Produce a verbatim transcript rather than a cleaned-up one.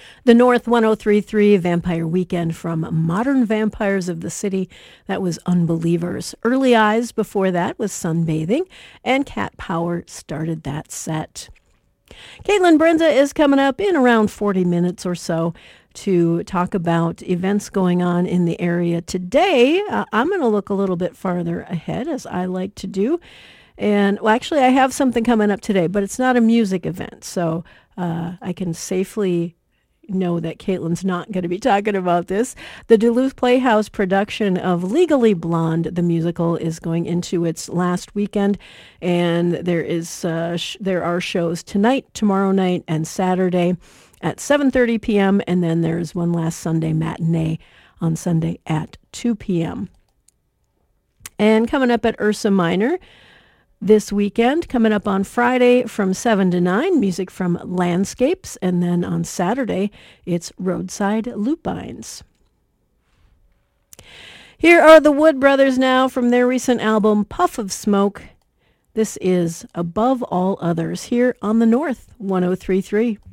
The North one oh three point three Vampire Weekend from Modern Vampires of the City. That was Unbelievers. Early Eyes before that was Sunbathing, and Cat Power started that set. Caitlin Brenda is coming up in around forty minutes or so to talk about events going on in the area today. Uh, I'm going to look a little bit farther ahead, as I like to do. And well, actually, I have something coming up today, but it's not a music event, so uh, I can safely know that Caitlin's not going to be talking about this. The Duluth Playhouse production of Legally Blonde, the musical, is going into its last weekend, and there is uh, sh- there are shows tonight, tomorrow night, and Saturday at seven thirty p.m., and then there's one last Sunday matinee on Sunday at two p.m. And coming up at Ursa Minor this weekend, coming up on Friday from seven to nine, music from Landscapes, and then on Saturday, it's Roadside Lupines. Here are the Wood Brothers now from their recent album, Puff of Smoke. This is Above All Others here on the North one oh three point three.